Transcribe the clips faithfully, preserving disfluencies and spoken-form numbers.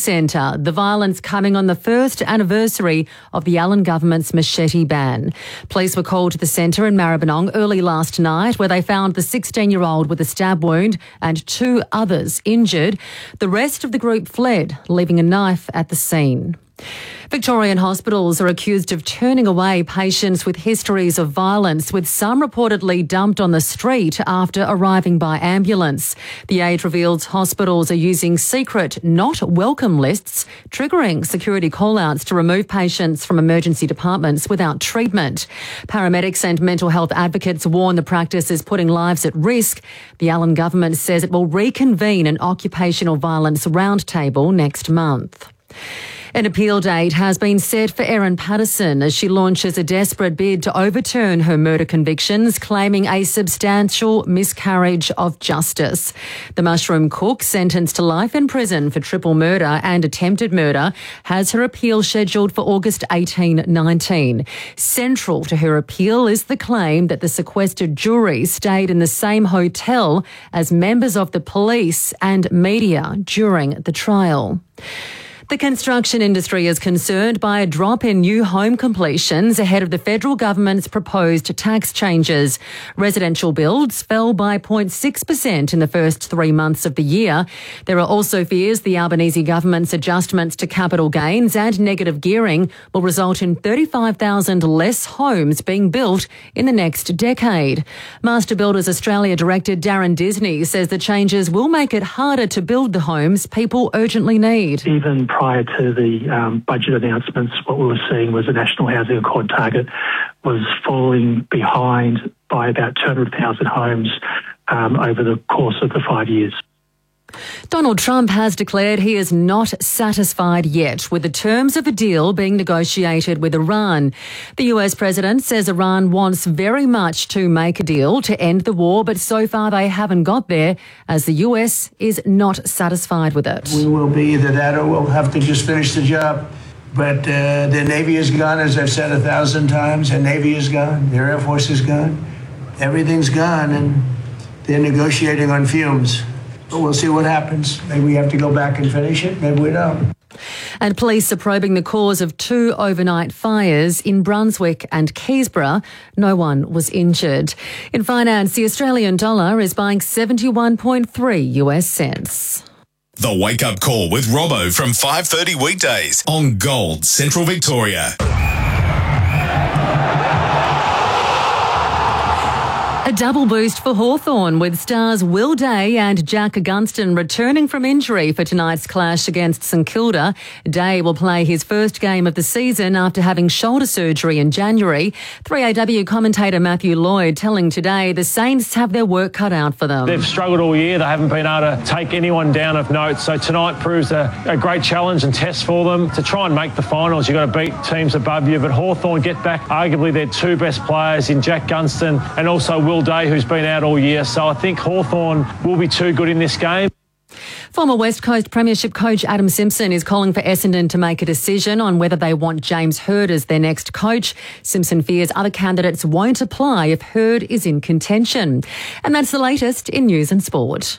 centre, the violence coming on the first anniversary of the Allen government's machete ban. Police were called to the centre in Maribyrnong early last night, where they found the sixteen-year-old with a stab wound and two others injured. The rest of the group fled, leaving a knife at the scene. Victorian hospitals are accused of turning away patients with histories of violence, with some reportedly dumped on the street after arriving by ambulance. The Age reveals hospitals are using secret, not welcome lists, triggering security call-outs to remove patients from emergency departments without treatment. Paramedics and mental health advocates warn the practice is putting lives at risk. The Allen government says it will reconvene an occupational violence roundtable next month. An appeal date has been set for Erin Patterson as she launches a desperate bid to overturn her murder convictions, claiming a substantial miscarriage of justice. The mushroom cook, sentenced to life in prison for triple murder and attempted murder, has her appeal scheduled for August eighteen nineteen. Central to her appeal is the claim that the sequestered jury stayed in the same hotel as members of the police and media during the trial. The construction industry is concerned by a drop in new home completions ahead of the federal government's proposed tax changes. Residential builds fell by zero point six percent in the first three months of the year. There are also fears the Albanese government's adjustments to capital gains and negative gearing will result in thirty-five thousand less homes being built in the next decade. Master Builders Australia Director Darren Disney says the changes will make it harder to build the homes people urgently need. Even prior to the um, budget announcements, what we were seeing was the National Housing Accord target was falling behind by about two hundred thousand homes um, over the course of the five years. Donald Trump has declared he is not satisfied yet with the terms of a deal being negotiated with Iran. The U S president says Iran wants very much to make a deal to end the war, but so far they haven't got there, as the U S is not satisfied with it. We will be either that or we'll have to just finish the job. But uh, their Navy is gone, as I've said a thousand times. Their Navy is gone. Their Air Force is gone. Everything's gone, and they're negotiating on fumes. But we'll see what happens. Maybe we have to go back and finish it. Maybe we don't. And police are probing the cause of two overnight fires in Brunswick and Keysborough. No one was injured. In finance, the Australian dollar is buying seventy-one point three U S cents. The Wake Up Call with Robbo from five thirty weekdays on Gold Central Victoria. A double boost for Hawthorn, with stars Will Day and Jack Gunston returning from injury for tonight's clash against St Kilda. Day will play his first game of the season after having shoulder surgery in January. three A W commentator Matthew Lloyd telling Today the Saints have their work cut out for them. They've struggled all year. They haven't been able to take anyone down of note. So tonight proves a, a great challenge and test for them. To try and make the finals, you've got to beat teams above you. But Hawthorn get back arguably their two best players in Jack Gunston and also Will Day, who's been out all year. So I think Hawthorn will be too good in this game. Former West Coast Premiership coach Adam Simpson is calling for Essendon to make a decision on whether they want James Hird as their next coach. Simpson fears other candidates won't apply if Hird is in contention. And that's the latest in news and sport.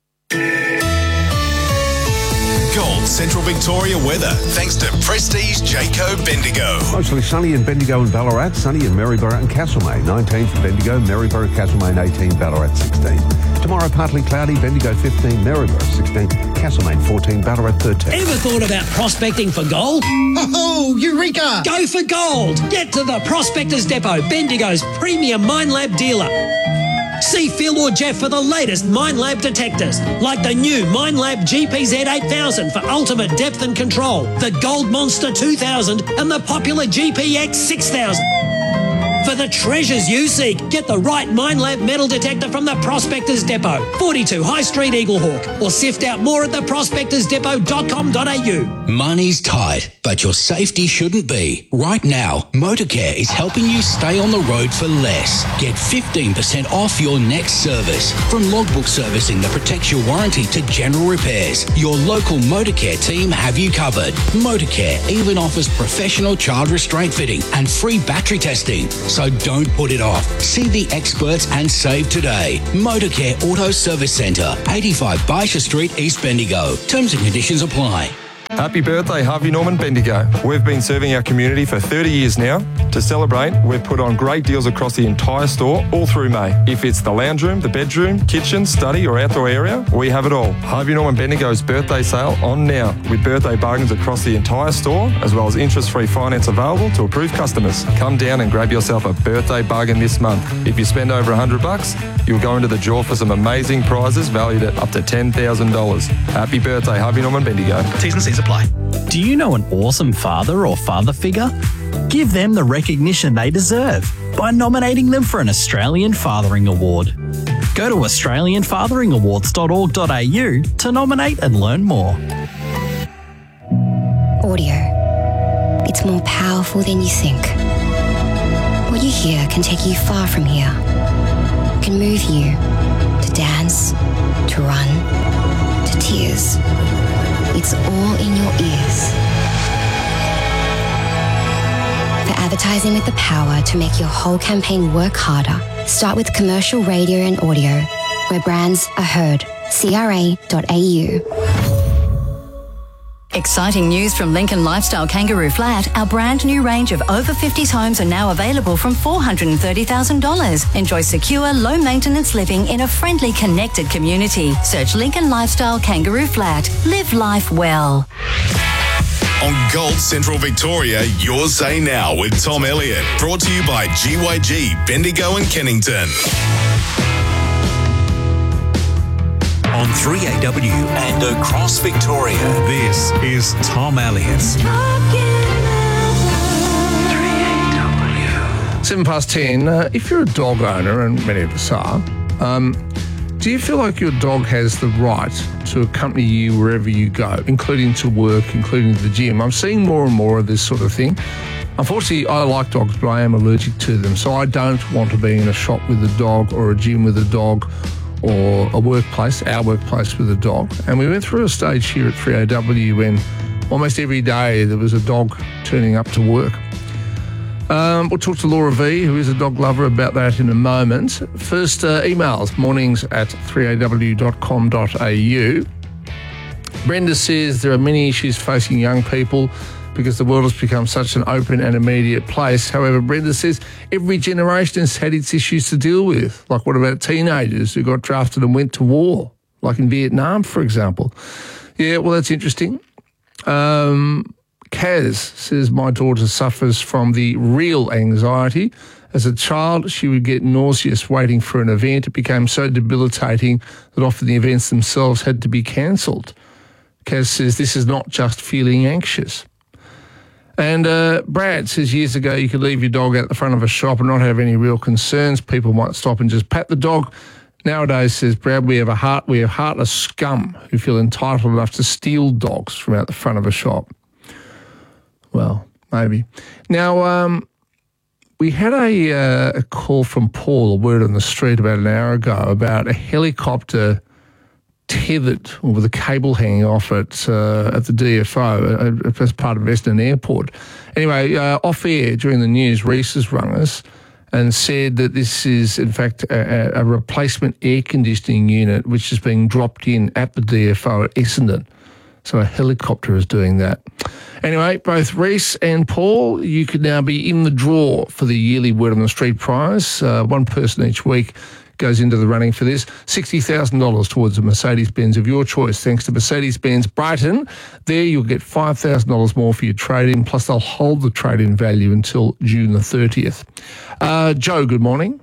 Gold Central Victoria weather, thanks to Prestige Jayco Bendigo. Mostly sunny in Bendigo and Ballarat, sunny in Maryborough and Castlemaine. nineteen for Bendigo, Maryborough, Castlemaine eighteen, Ballarat sixteen. Tomorrow partly cloudy, Bendigo fifteen, Maryborough sixteen, Castlemaine fourteen, Ballarat thirteen. Ever thought about prospecting for gold? Oh, Eureka! Go for gold! Get to the Prospectors Depot, Bendigo's premium Minelab dealer. See Phil or Jeff for the latest Minelab detectors, like the new Minelab G P Z eight thousand for ultimate depth and control, the Gold Monster two thousand and the popular G P X six thousand. For the treasures you seek, get the right Minelab metal detector from the Prospectors Depot, forty-two High Street, Eaglehawk, or sift out more at the prospectors depot dot com dot a u. Money's tight, but your safety shouldn't be. Right now, Motorcare is helping you stay on the road for less. Get fifteen percent off your next service. From logbook servicing that protects your warranty to general repairs, your local Motorcare team have you covered. Motorcare even offers professional child restraint fitting and free battery testing. So don't put it off. See the experts and save today. Motorcare Auto Service Centre, eighty-five Baisha Street, East Bendigo. Terms and conditions apply. Happy birthday, Harvey Norman Bendigo. We've been serving our community for thirty years now. To celebrate, we've put on great deals across the entire store all through May. If it's the lounge room, the bedroom, kitchen, study or outdoor area, we have it all. Harvey Norman Bendigo's birthday sale on now with birthday bargains across the entire store as well as interest-free finance available to approved customers. Come down and grab yourself a birthday bargain this month. If you spend over one hundred bucks, you'll go into the draw for some amazing prizes valued at up to ten thousand dollars. Happy birthday, Harvey Norman Bendigo. T's and C's apply. Do you know an awesome father or father figure? Give them the recognition they deserve by nominating them for an Australian Fathering Award. Go to australian fathering awards dot org dot a u to nominate and learn more. Audio. It's more powerful than you think. What you hear can take you far from here. It can move you to dance, to run, to tears. It's all in your ears. For advertising with the power to make your whole campaign work harder, start with commercial radio and audio, where brands are heard. C R A dot A U. Exciting news from Lincoln Lifestyle Kangaroo Flat. Our brand new range of over fifties homes are now available from four hundred thirty thousand dollars. Enjoy secure, low maintenance living in a friendly, connected community. Search Lincoln Lifestyle Kangaroo Flat. Live life well. On Gold Central Victoria, your say now with Tom Elliott. Brought to you by G Y G, Bendigo and Kennington. On three A W and across Victoria, this is Tom Elliott. Seven past ten. Uh, if you're a dog owner, and many of us are, um, do you feel like your dog has the right to accompany you wherever you go, including to work, including to the gym? I'm seeing more and more of this sort of thing. Unfortunately, I like dogs, but I am allergic to them, so I don't want to be in a shop with a dog or a gym with a dog or a workplace, our workplace with a dog. And we went through a stage here at three A W when almost every day there was a dog turning up to work. Um, we'll talk to Laura V, who is a dog lover, about that in a moment. First, uh, emails, mornings at three a w dot com dot a u. Brenda says there are many issues facing young people because the world has become such an open and immediate place. However, Brenda says every generation has had its issues to deal with. Like, what about teenagers who got drafted and went to war, like in Vietnam, for example? Yeah, well, that's interesting. Um, Kaz says my daughter suffers from the real anxiety. As a child, she would get nauseous waiting for an event. It became so debilitating that often the events themselves had to be cancelled. Kaz says this is not just feeling anxious. And uh, Brad says years ago you could leave your dog out the front of a shop and not have any real concerns. People might stop and just pat the dog. Nowadays, says Brad, we have a heart, we have heartless scum who feel entitled enough to steal dogs from out the front of a shop. Well, maybe. Now, um, we had a, uh, a call from Paul, a word on the street about an hour ago, about a helicopter tethered or with a cable hanging off it uh, at the D F O uh, as part of Essendon Airport. Anyway, uh, off air during the news, Reese has rung us and said that this is, in fact, a, a replacement air conditioning unit which is being dropped in at the D F O at Essendon. So a helicopter is doing that. Anyway, both Reese and Paul, you could now be in the draw for the yearly Word on the Street prize. Uh, one person each week goes into the running for this. sixty thousand dollars towards a Mercedes-Benz of your choice, thanks to Mercedes-Benz Brighton. There you'll get five thousand dollars more for your trade-in, plus they'll hold the trade-in value until June the thirtieth. Uh, Joe, good morning.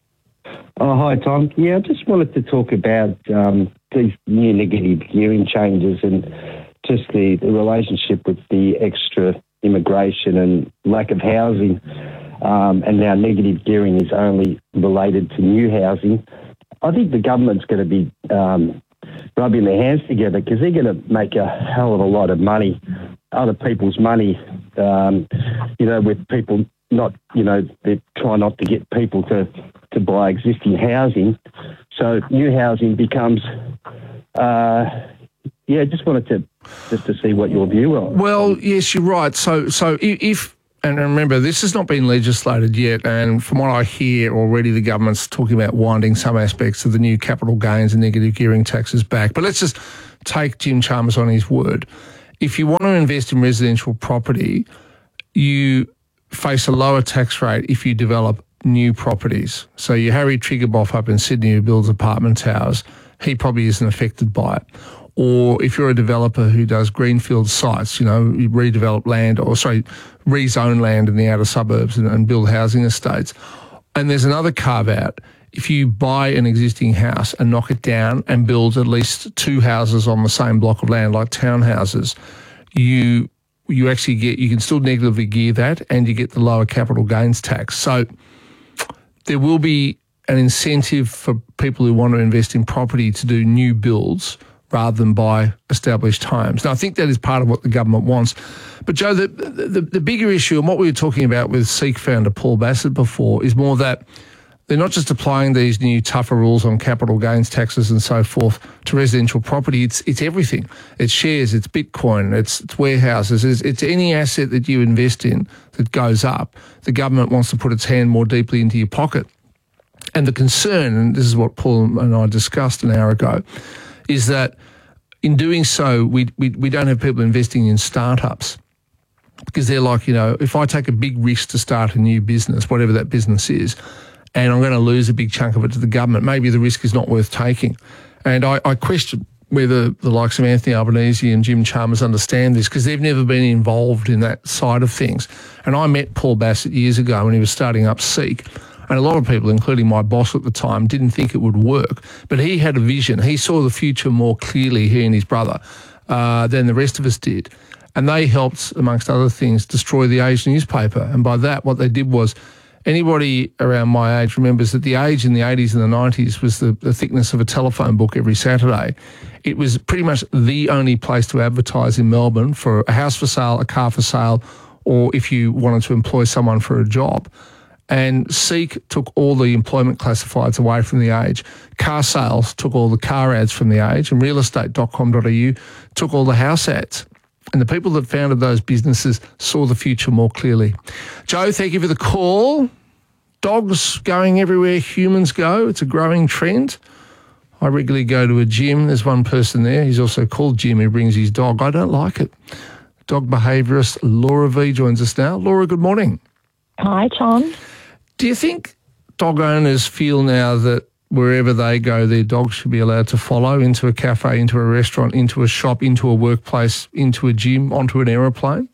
Oh, hi, Tom. Yeah, I just wanted to talk about um, these new negative gearing changes and just the, the relationship with the extra immigration and lack of housing. Um, and now negative gearing is only related to new housing. I think the government's going to be um, rubbing their hands together because they're going to make a hell of a lot of money, other people's money, um, you know, with people not, you know, they try not to get people to, to buy existing housing. So new housing becomes, uh, yeah, just wanted to just to see what your view was. Well, yes, you're right. So, so if... And remember, this has not been legislated yet, and from what I hear already, the government's talking about winding some aspects of the new capital gains and negative gearing taxes back. But let's just take Jim Chalmers on his word. if you want to invest in residential property, you face a lower tax rate if you develop new properties. So your Harry Triggerboff up in Sydney who builds apartment towers, he probably isn't affected by it. Or if you're a developer who does greenfield sites, you know, you redevelop land or, sorry, rezone land in the outer suburbs and, and build housing estates. And there's another carve-out. If you buy an existing house and knock it down and build at least two houses on the same block of land, like townhouses, you you actually get, you can still negatively gear that and you get the lower capital gains tax. So there will be an incentive for people who want to invest in property to do new builds rather than buy established homes. Now, I think that is part of what the government wants. But, Joe, the, the, the bigger issue, and what we were talking about with SEEK founder Paul Bassett before, is more that they're not just applying these new tougher rules on capital gains taxes and so forth to residential property. It's it's everything. It's shares, it's Bitcoin, it's, it's warehouses, it's, it's any asset that you invest in that goes up. The government wants to put its hand more deeply into your pocket. And the concern, and this is what Paul and I discussed an hour ago, is that in doing so, we, we we don't have people investing in startups because they're like, you know, if I take a big risk to start a new business, whatever that business is, and I'm going to lose a big chunk of it to the government, maybe the risk is not worth taking. And I, I question whether the likes of Anthony Albanese and Jim Chalmers understand this because they've never been involved in that side of things. And I met Paul Bassett years ago when he was starting up SEEK. And a lot of people, including my boss at the time, didn't think it would work. But he had a vision. He saw the future more clearly, he and his brother, uh, than the rest of us did. And they helped, amongst other things, destroy the Age newspaper. And by that, what they did was, anybody around my age remembers that the Age in the eighties and the nineties was the, the thickness of a telephone book every Saturday. It was pretty much the only place to advertise in Melbourne for a house for sale, a car for sale, or if you wanted to employ someone for a job. And SEEK took all the employment classifieds away from the Age. Car sales took all the car ads from the Age, and real estate dot com dot a u took all the house ads. And the people that founded those businesses saw the future more clearly. Joe, thank you for the call. Dogs going everywhere humans go. It's a growing trend. I regularly go to a gym. There's one person there. He's also called Jim who brings his dog. I don't like it. Dog behaviourist Laura V joins us now. Laura, good morning. Hi, Tom. Do you think dog owners feel now that wherever they go, their dogs should be allowed to follow into a cafe, into a restaurant, into a shop, into a workplace, into a gym, onto an aeroplane?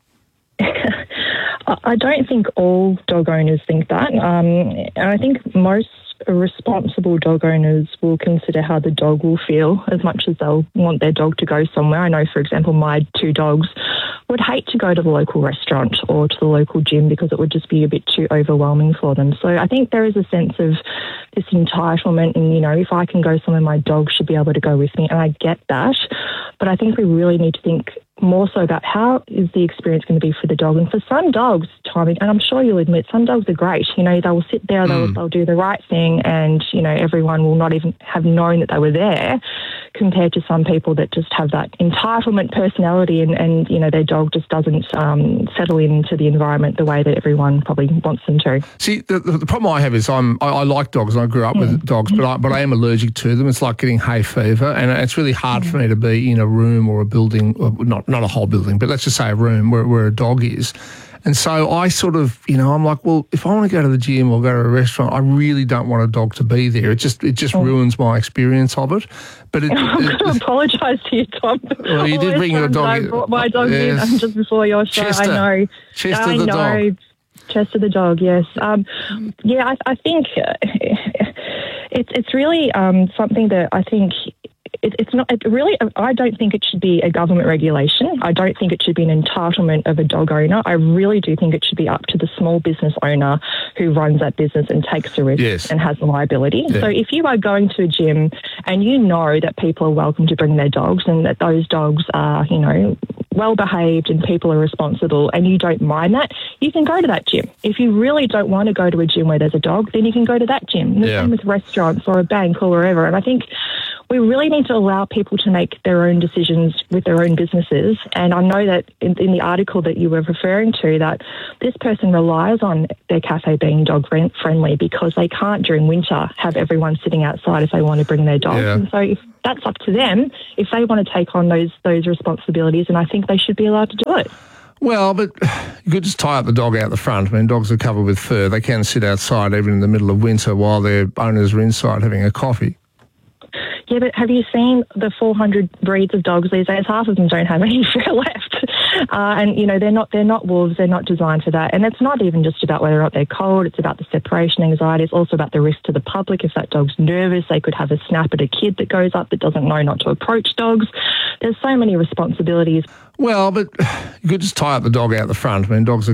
I don't think all dog owners think that. Um, and I think most responsible dog owners will consider how the dog will feel as much as they'll want their dog to go somewhere. I know, for example, my two dogs would hate to go to the local restaurant or to the local gym because it would just be a bit too overwhelming for them. So I think there is a sense of this entitlement and, you know, if I can go somewhere, my dog should be able to go with me. And I get that. But I think we really need to think more so about how is the experience going to be for the dog. And for some dogs, Tommy, and I'm sure you'll admit, some dogs are great. You know, they will sit there, they'll, mm. they'll do the right thing, and, you know, everyone will not even have known that they were there, compared to some people that just have that entitlement personality and, and you know, their dog just doesn't um, settle into the environment the way that everyone probably wants them to. See, the, the problem I have is I'm, I, I like dogs and I grew up mm. with dogs, but I, but I am allergic to them. It's like getting hay fever, and it's really hard mm. for me to be in a room or a building, or not, not a whole building, but let's just say a room where, where a dog is. And so I sort of, you know, I'm like, well, if I want to go to the gym or go to a restaurant, I really don't want a dog to be there. It just it just oh. ruins my experience of it. But it, I'm going to apologise to you, Tom. Well, you did bring your dog. I brought my dog yes. in just before your show. Chester. I know. Chester I the know. dog. Chester the dog, yes. Um, yeah, I, I think uh, it's it's really um, something that I think. It, it's not. It really, I don't think it should be a government regulation. I don't think it should be an entitlement of a dog owner. I really do think it should be up to the small business owner who runs that business and takes the risk yes. and has the liability. Yeah. So if you are going to a gym and you know that people are welcome to bring their dogs and that those dogs are, you know, well behaved and people are responsible and you don't mind that, you can go to that gym. If you really don't want to go to a gym where there's a dog, then you can go to that gym. And the yeah. same with restaurants or a bank or wherever. And I think we really need to allow people to make their own decisions with their own businesses. And I know that in, in the article that you were referring to, that this person relies on their cafe being dog friendly because they can't during winter have everyone sitting outside if they want to bring their dogs. Yeah. And so if that's up to them, if they want to take on those those responsibilities, and I think they should be allowed to do it. Well, but you could just tie up the dog out the front. I mean, dogs are covered with fur. They can sit outside even in the middle of winter while their owners are inside having a coffee. Yeah, but have you seen the four hundred breeds of dogs these days? Half of them don't have any fur left. Uh, and, you know, they're not they're not wolves. They're not designed for that. And it's not even just about whether or not they're cold. It's about the separation anxiety. It's also about the risk to the public. If that dog's nervous, they could have a snap at a kid that goes up that doesn't know not to approach dogs. There's so many responsibilities. Well, but you could just tie up the dog out the front. I mean, dogs are